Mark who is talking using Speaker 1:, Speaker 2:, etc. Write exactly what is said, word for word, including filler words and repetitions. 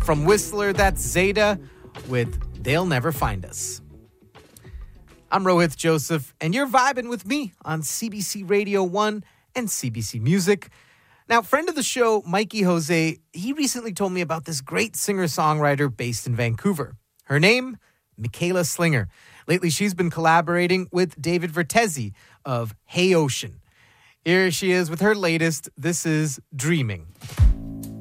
Speaker 1: From Whistler, that's Zeta with They'll Never Find Us. I'm Rohith Joseph, and you're vibing with me on C B C Radio one and C B C Music. Now, friend of the show, Mikey Jose, he recently told me about this great singer-songwriter based in Vancouver. Her name, Michaela Slinger. Lately, she's been collaborating with David Vertesi of Hey Ocean. Here she is with her latest, This Is Dreaming.